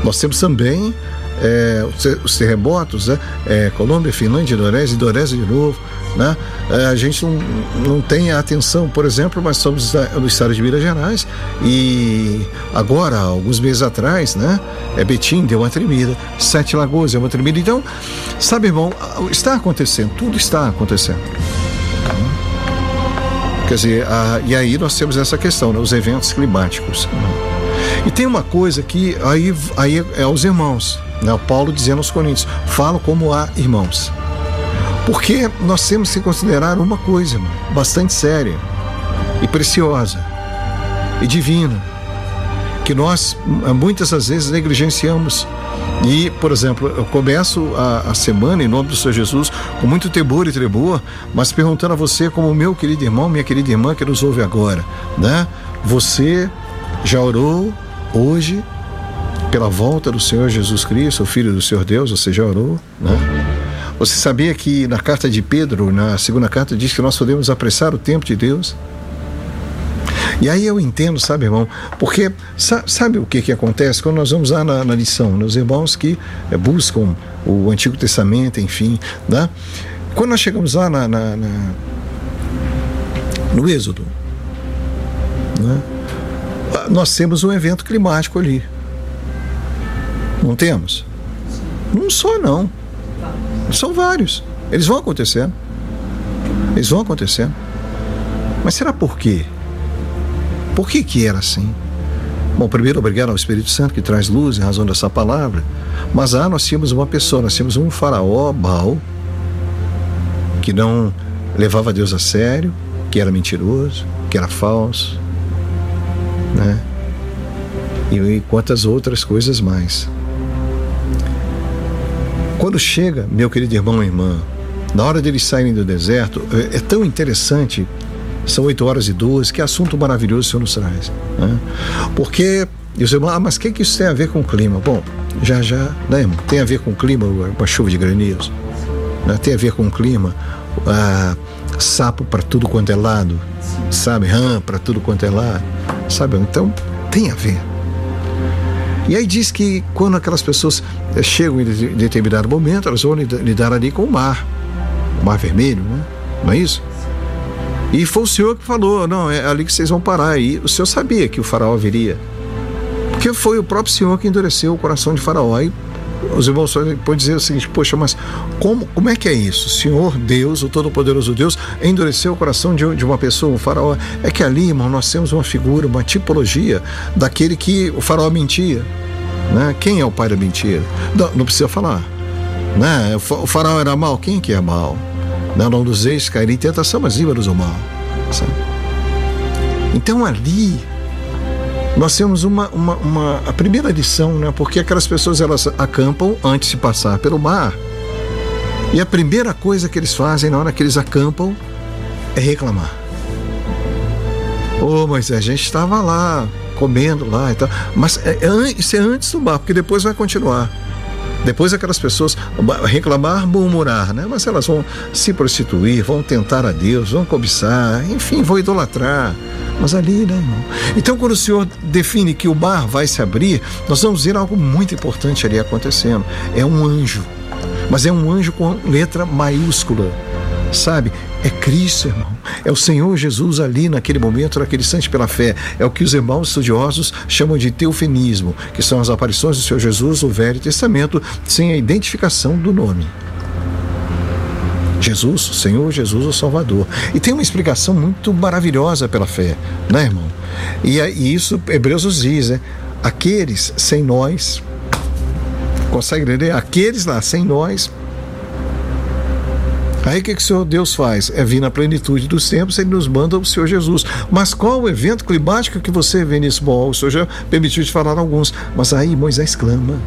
Nós temos também os terremotos, né? Colômbia, Finlândia, Indonésia de novo, né? A gente não tem a atenção, por exemplo, mas somos no estado de Minas Gerais e agora, alguns meses atrás, né? Betim deu uma tremida, Sete Lagoas deu uma tremida. Então, sabe, irmão, está acontecendo, tudo está acontecendo. Quer dizer, e aí nós temos essa questão, né? Os eventos climáticos. E tem uma coisa que aí é os irmãos, né? O Paulo dizendo aos Coríntios, falo como a irmãos. Porque nós temos que considerar uma coisa, irmão, bastante séria e preciosa e divina, que nós muitas das vezes negligenciamos. E, por exemplo, eu começo a semana em nome do Senhor Jesus com muito temor e tremor, mas perguntando a você, como meu querido irmão, minha querida irmã que nos ouve agora, né? Você já orou hoje pela volta do Senhor Jesus Cristo, o Filho do Senhor Deus? Você já orou, né? Você sabia que na carta de Pedro, na segunda carta, diz que nós podemos apressar o tempo de Deus? E aí eu entendo, sabe, irmão, porque sabe o que acontece quando nós vamos lá na lição, né? Os irmãos que buscam o Antigo Testamento, enfim, né? Quando nós chegamos lá no Êxodo, né? Nós temos um evento climático ali. Não temos? Não só não. São vários. Eles vão acontecendo. Mas será por quê? Por que era assim? Bom, primeiro, obrigado ao Espírito Santo que traz luz em razão dessa palavra. Mas nós tínhamos uma pessoa, nós tínhamos um faraó, Baal, que não levava Deus a sério, que era mentiroso, que era falso, né? E quantas outras coisas mais. Quando chega, meu querido irmão e irmã, na hora deles saírem do deserto, é tão interessante, são 8h12, que assunto maravilhoso o Senhor nos traz, né? Porque, os irmãos, mas o que isso tem a ver com o clima? Bom, já, né, irmão? Tem a ver com o clima, uma chuva de granizo, né? Tem a ver com o clima, sapo para tudo quanto é lado, sabe? Rã para tudo quanto é lado, sabe? Então, tem a ver. E aí diz que quando aquelas pessoas chegam em determinado momento, elas vão lidar ali com o mar vermelho, né? Não é isso? E foi o Senhor que falou, não, é ali que vocês vão parar. E o Senhor sabia que o faraó viria, porque foi o próprio Senhor que endureceu o coração de faraó. Aí os irmãos podem dizer o seguinte, poxa, mas como é que é isso? O Senhor Deus, o Todo-Poderoso Deus, endureceu o coração de uma pessoa, um faraó. É que ali, irmão, nós temos uma figura, uma tipologia daquele que o faraó mentia, né? Quem é o pai da mentira? Não precisa falar, né? O faraó era mau, quem que é mau? Não nos deixe cair em tentação, mas livra-nos do mal, sabe? Então ali nós temos a primeira lição, né? Porque aquelas pessoas, elas acampam antes de passar pelo mar, e a primeira coisa que eles fazem na hora que eles acampam é reclamar. Mas a gente estava lá comendo lá e tal, mas isso é antes do mar, porque depois vai continuar. Depois aquelas pessoas reclamar, murmurar, né? Mas elas vão se prostituir, vão tentar a Deus, vão cobiçar, enfim, vão idolatrar. Mas ali, né, irmão? Então, quando o Senhor define que o mar vai se abrir, nós vamos ver algo muito importante ali acontecendo. É um anjo, mas é um anjo com letra maiúscula, sabe? É Cristo, irmão. É o Senhor Jesus ali naquele momento, naquele instante pela fé. É o que os irmãos estudiosos chamam de teofenismo, que são as aparições do Senhor Jesus no Velho Testamento, sem a identificação do nome. Jesus, o Senhor Jesus, o Salvador. E tem uma explicação muito maravilhosa pela fé, né, irmão? E isso Hebreus nos diz, né? Aqueles sem nós, consegue entender? Aqueles lá sem nós. Aí o que o Senhor Deus faz? É vir na plenitude dos tempos, Ele nos manda o Senhor Jesus. Mas qual o evento climático que você vê nisso? Bom, o Senhor já permitiu de falar alguns, mas aí Moisés clama.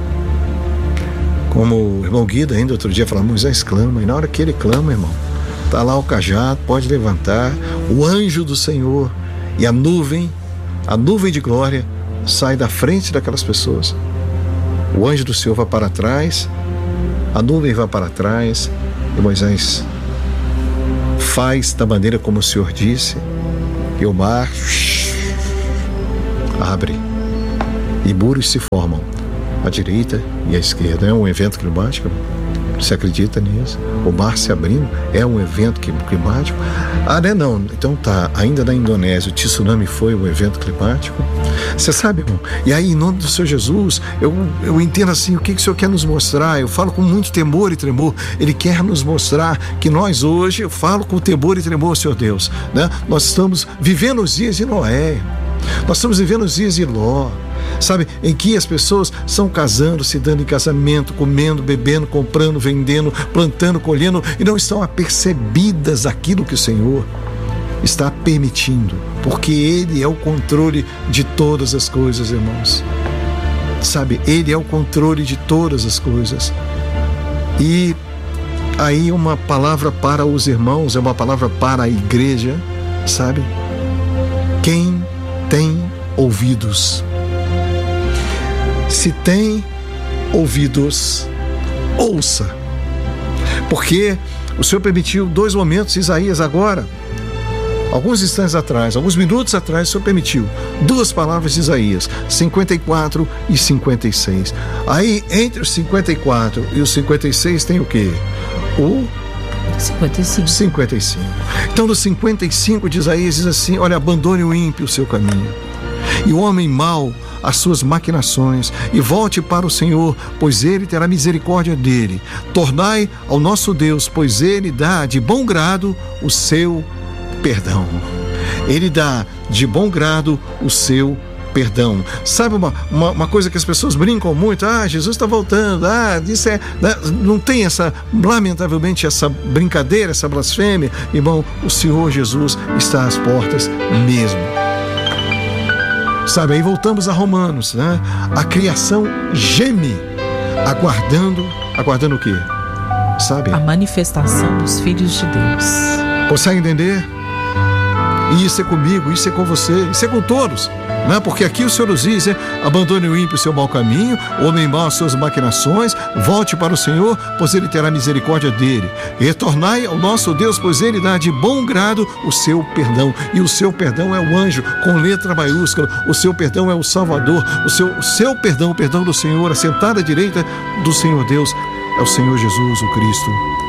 Como o irmão Guido ainda outro dia falou, Moisés clama, e na hora que ele clama, irmão, está lá o cajado, pode levantar, o anjo do Senhor e a nuvem de glória sai da frente daquelas pessoas. O anjo do Senhor vai para trás, a nuvem vai para trás, e Moisés faz da maneira como o Senhor disse, e o mar abre, e muros se formam, à direita e à esquerda. É um evento climático? Você acredita nisso? O mar se abrindo é um evento climático? Ah, não. Então tá, ainda na Indonésia o tsunami foi um evento climático? Você sabe, irmão? E aí, em nome do Senhor Jesus, eu entendo assim, o que o Senhor quer nos mostrar? Eu falo com muito temor e tremor. Ele quer nos mostrar que nós hoje, eu falo com temor e tremor, Senhor Deus, né? Nós estamos vivendo os dias de Noé. Nós estamos vivendo os dias de Ló, sabe, em que as pessoas estão casando, se dando em casamento, comendo, bebendo, comprando, vendendo, plantando, colhendo, e não estão apercebidas daquilo que o Senhor está permitindo, porque Ele é o controle de todas as coisas, irmãos. Sabe, Ele é o controle de todas as coisas. E aí uma palavra para os irmãos, é uma palavra para a igreja, sabe? Quem tem ouvidos, se tem ouvidos, ouça, porque o Senhor permitiu 2 momentos, Isaías agora, alguns instantes atrás, alguns minutos atrás, o Senhor permitiu 2 palavras de Isaías, 54 e 56. Aí, entre os 54 e os 56 tem o quê? O 55. Então, no 55 de Isaías diz assim: olha, abandone o ímpio o seu caminho, e o homem mau as suas maquinações, e volte para o Senhor, pois Ele terá misericórdia dele. Tornai ao nosso Deus, pois Ele dá de bom grado o seu perdão. Ele dá de bom grado o seu perdão. Sabe uma coisa que as pessoas brincam muito? Ah, Jesus está voltando. Ah, isso é... Não tem essa, lamentavelmente, essa brincadeira, essa blasfêmia. Irmão, o Senhor Jesus está às portas mesmo. Sabe, aí voltamos a Romanos, né? A criação geme, aguardando o quê? Sabe? A manifestação dos filhos de Deus. Consegue entender? E isso é comigo, isso é com você, isso é com todos, né? Porque aqui o Senhor nos diz, abandone o ímpio o seu mau caminho, o homem mau as suas maquinações, volte para o Senhor, pois Ele terá misericórdia dele. Retornai ao nosso Deus, pois Ele dá de bom grado o seu perdão. E o seu perdão é o anjo, com letra maiúscula. O seu perdão é o Salvador. O seu perdão, o perdão do Senhor, assentado à direita do Senhor Deus, é o Senhor Jesus, o Cristo.